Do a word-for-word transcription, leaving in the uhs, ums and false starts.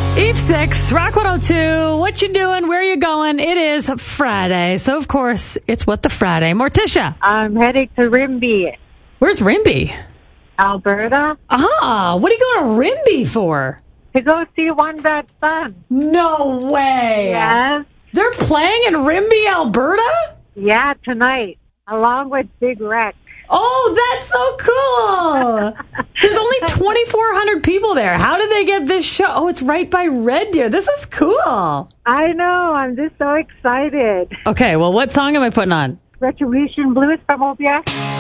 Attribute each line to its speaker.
Speaker 1: Eve six, Rock one oh two. What you doing? Where you going? It is Friday, so of course it's What the Friday. Morticia.
Speaker 2: I'm heading to Rimbey,
Speaker 1: Where's Rimbey?
Speaker 2: Alberta,
Speaker 1: Ah, what are you going to Rimbey for?
Speaker 2: to go see One Bad Son.
Speaker 1: No way.
Speaker 2: Yes.
Speaker 1: They're playing in Rimbey, Alberta?
Speaker 2: Yeah, tonight, along with Big Rex.
Speaker 1: Oh, that's so cool. There's only twenty-four hundred people there. How did they get this show? Oh, it's right by Red Deer. This is cool.
Speaker 2: I know. I'm just so excited.
Speaker 1: Okay, well, what song am I putting on?
Speaker 2: Retribution Blues from Obia.